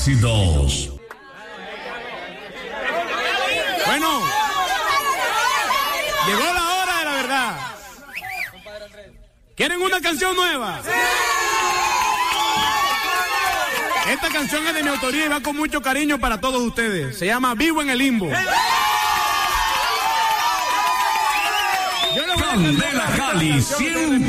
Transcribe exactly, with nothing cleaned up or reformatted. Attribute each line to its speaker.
Speaker 1: Éxitos.
Speaker 2: Bueno, llegó la hora de la verdad. ¿Quieren una canción nueva? Esta canción es de mi autoría y va con mucho cariño para todos ustedes. Se llama Vivo en el Limbo.
Speaker 1: Candela Cali, siempre.